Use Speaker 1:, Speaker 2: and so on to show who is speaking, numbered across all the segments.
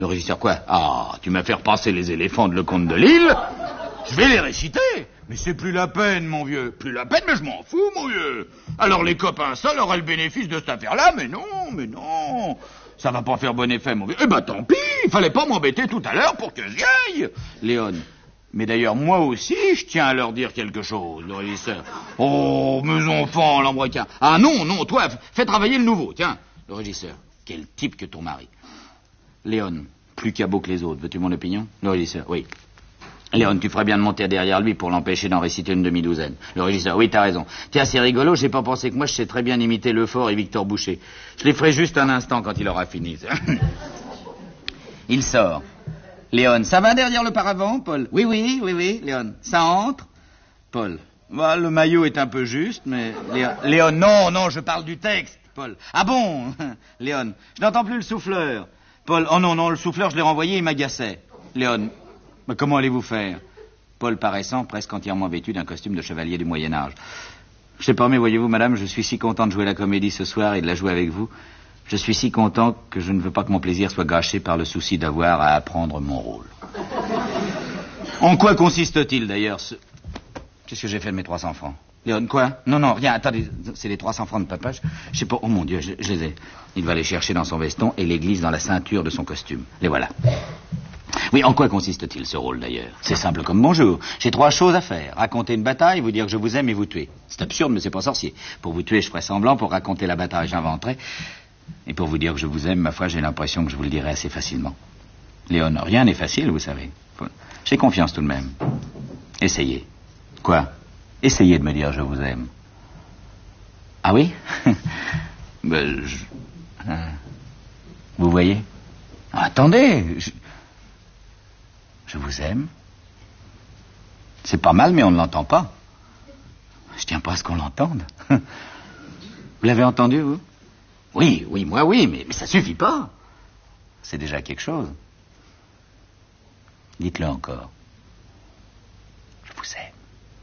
Speaker 1: Le régisseur, quoi? Ah, tu m'as fait repasser les éléphants de Le Comte de Lille. Je vais les réciter. Mais c'est plus la peine, mon vieux. Plus la peine, mais je m'en fous, mon vieux. Alors les copains seuls auraient le bénéfice de cette affaire-là, mais non. Ça va pas faire bon effet, mon vieux. Eh ben tant pis, il fallait pas m'embêter tout à l'heure pour que j'y aille. Léon. Mais d'ailleurs, moi aussi, je tiens à leur dire quelque chose, le régisseur. Oh, mes enfants, l'embrequin. Ah non, toi, fais travailler le nouveau, tiens. Le régisseur. Quel type que ton mari. Léon, plus cabot que les autres, veux-tu mon opinion? Le régisseur, oui. Léon, tu ferais bien de monter derrière lui pour l'empêcher d'en réciter une demi-douzaine. Le régisseur, oui, t'as raison. Tiens, c'est rigolo, j'ai pas pensé que moi je sais très bien imiter Lefort et Victor Boucher. Je les ferai juste un instant quand il aura fini. Il sort. Léon, ça va derrière le paravent, Paul? Oui, Léon. Ça entre? Paul, bah, le maillot est un peu juste, mais... Léon, non, je parle du texte, Paul. Ah bon? Léon, je n'entends plus le souffleur. Paul, oh non, le souffleur, je l'ai renvoyé, il m'agaçait. Léon, mais comment allez-vous faire? Paul paraissant presque entièrement vêtu d'un costume de chevalier du Moyen-Âge. Je sais pas, mais voyez-vous, madame, je suis si content de jouer la comédie ce soir et de la jouer avec vous. Je suis si content que je ne veux pas que mon plaisir soit gâché par le souci d'avoir à apprendre mon rôle. En quoi consiste-t-il, d'ailleurs, ce... Qu'est-ce que j'ai fait de mes 300 francs? Léon, quoi? Non, rien, attendez, c'est les 300 francs de papa, je sais pas, oh mon Dieu, je les ai. Il va les chercher dans son veston et les glisse dans la ceinture de son costume. Les voilà. Oui, en quoi consiste-t-il, ce rôle, d'ailleurs? C'est simple comme bonjour. J'ai 3 choses à faire. Raconter une bataille, vous dire que je vous aime et vous tuer. C'est absurde, mais c'est pas sorcier. Pour vous tuer, je ferai semblant. Pour raconter la bataille, j'inventerai. Et pour vous dire que je vous aime, ma foi, j'ai l'impression que je vous le dirai assez facilement. Léon, rien n'est facile, vous savez. J'ai confiance tout de même. Essayez. Quoi? Essayez de me dire je vous aime. Ah oui? Vous voyez? Attendez, je vous aime. C'est pas mal, mais on ne l'entend pas. Je tiens pas à ce qu'on l'entende. Vous l'avez entendu, vous? Oui, moi oui, mais ça suffit pas. C'est déjà quelque chose. Dites-le encore. Je vous aime.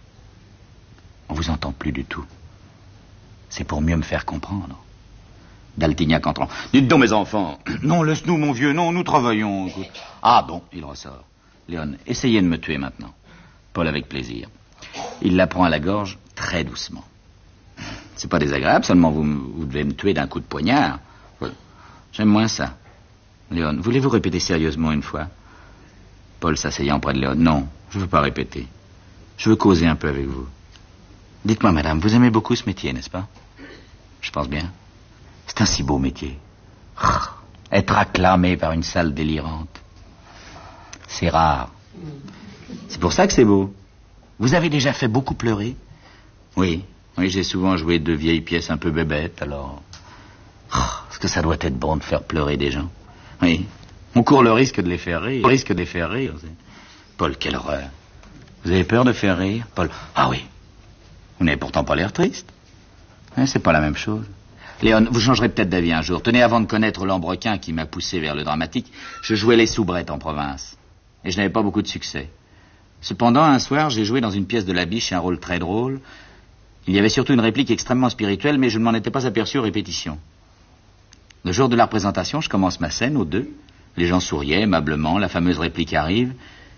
Speaker 1: On vous entend plus du tout. C'est pour mieux me faire comprendre. D'Altignac entrant. Dites donc, mes enfants. Non, laisse-nous, mon vieux. Non, nous travaillons. Écoute. Ah bon, il ressort. Léon, essayez de me tuer maintenant. Paul avec plaisir. Il la prend à la gorge très doucement. C'est pas désagréable, seulement vous devez me tuer d'un coup de poignard. J'aime moins ça. Léon, voulez-vous répéter sérieusement une fois? Paul s'asseyant près de Léon. Non, je veux pas répéter. Je veux causer un peu avec vous. Dites-moi, madame, vous aimez beaucoup ce métier, n'est-ce pas? Je pense bien. C'est un si beau métier. Être acclamé par une salle délirante. C'est rare. C'est pour ça que c'est beau. Vous avez déjà fait beaucoup pleurer? Oui, j'ai souvent joué de vieilles pièces un peu bébêtes, alors... Est-ce que ça doit être bon de faire pleurer des gens? Oui, on court le risque de les faire rire. Paul, quelle horreur. Vous avez peur de faire rire? Paul, ah oui. Vous n'avez pourtant pas l'air triste. C'est pas la même chose. Léon, vous changerez peut-être d'avis un jour. Tenez, avant de connaître l'Ambrequin qui m'a poussé vers le dramatique, je jouais les soubrettes en province. Et je n'avais pas beaucoup de succès. Cependant, un soir, j'ai joué dans une pièce de La Biche un rôle très drôle. Il y avait surtout une réplique extrêmement spirituelle, mais je ne m'en étais pas aperçu aux répétitions. Le jour de la représentation, je commence ma scène, aux 2. Les gens souriaient aimablement, la fameuse réplique arrive.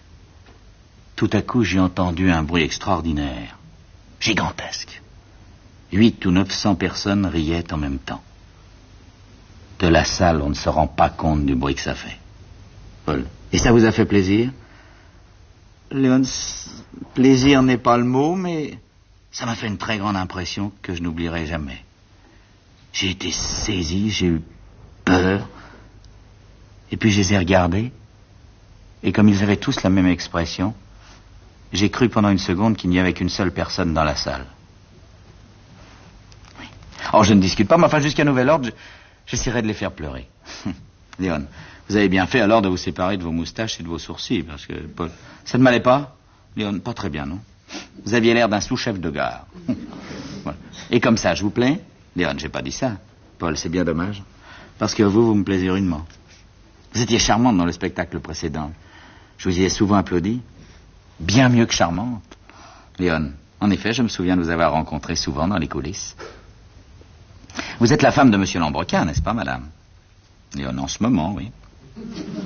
Speaker 1: Tout à coup, j'ai entendu un bruit extraordinaire, gigantesque. 800 ou 900 personnes riaient en même temps. De la salle, on ne se rend pas compte du bruit que ça fait. Paul, et ça vous a fait plaisir? Léon, plaisir n'est pas le mot, mais ça m'a fait une très grande impression que je n'oublierai jamais. J'ai été saisi, j'ai eu peur, et puis je les ai regardés, et comme ils avaient tous la même expression, j'ai cru pendant une seconde qu'il n'y avait qu'une seule personne dans la salle. Oui. Oh, je ne discute pas, mais enfin, jusqu'à nouvel ordre, j'essaierai de les faire pleurer. Léon, vous avez bien fait alors de vous séparer de vos moustaches et de vos sourcils, parce que, Paul, ça ne m'allait pas? Léon, pas très bien, non? Vous aviez l'air d'un sous-chef de gare. Voilà. Et comme ça, je vous plais? Léon, j'ai pas dit ça. Paul, c'est bien dommage. Parce que vous me plaisez rudement. Vous étiez charmante dans le spectacle précédent. Je vous y ai souvent applaudi. Bien mieux que charmante. Léon, en effet, je me souviens de vous avoir rencontré souvent dans les coulisses. Vous êtes la femme de Monsieur Lambrequin, n'est-ce pas, madame? Léon, en ce moment, oui.